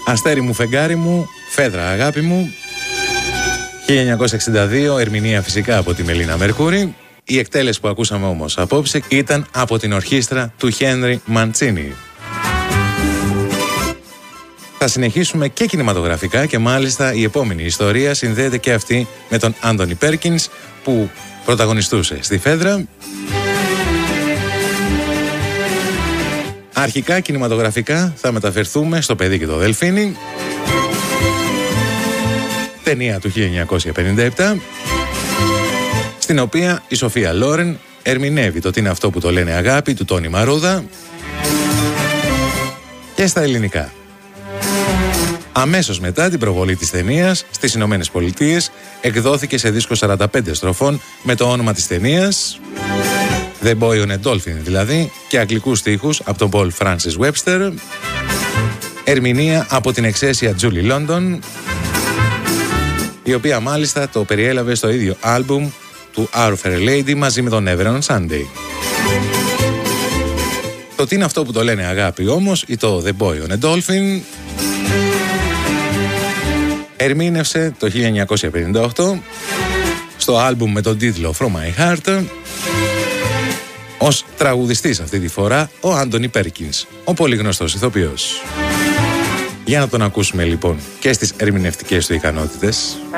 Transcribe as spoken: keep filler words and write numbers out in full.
Αστέρι μου, φεγγάρι μου, Φέδρα αγάπη μου. χίλια εννιακόσια εξήντα δύο, ερμηνεία φυσικά από τη Μελίνα Μερκούρη. Η εκτέλεση που ακούσαμε όμως απόψε ήταν από την ορχήστρα του Χένρι Μαντσίνι. Θα συνεχίσουμε και κινηματογραφικά και μάλιστα η επόμενη ιστορία συνδέεται και αυτή με τον Άντονι Πέρκινς που πρωταγωνιστούσε στη Φέδρα. Αρχικά κινηματογραφικά θα μεταφερθούμε στο Παιδί και το Δελφίνι, ταινία του χίλια εννιακόσια πενήντα επτά, στην οποία η Σοφία Λόρεν ερμηνεύει το τι είναι αυτό που το λένε αγάπη του Τόνι Μαρούδα και στα ελληνικά. Αμέσως μετά την προβολή της ταινίας στις Ηνωμένες Πολιτείες εκδόθηκε σε δίσκο σαράντα πέντε στροφών με το όνομα της ταινίας The Boy on a Dolphin δηλαδή και αγγλικούς στίχους από τον Paul Francis Webster, ερμηνεία από την εξαίσια Julie London, η οποία μάλιστα το περιέλαβε στο ίδιο άλμπουμ του Our Fair Lady μαζί με τον Never on Sunday. Το τι είναι αυτό που το λένε αγάπη όμως ή το The Boy on a Dolphin ερμήνευσε το χίλια εννιακόσια πενήντα οκτώ στο άλμπουμ με τον τίτλο From My Heart ως τραγουδιστής αυτή τη φορά ο Άντονι Πέρκινς, ο πολύ γνωστός ηθοποιός. Για να τον ακούσουμε λοιπόν και στις ερμηνευτικές του ικανότητες.